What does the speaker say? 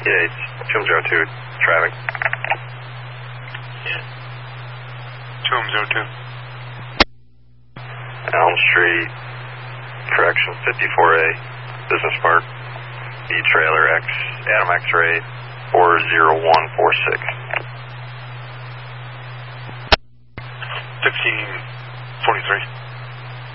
Yeah, it's 202 traffic. Yeah. 202. Elm Street, correction, 54A, Business Park, E-Trailer X, Adam X-Ray, 40146.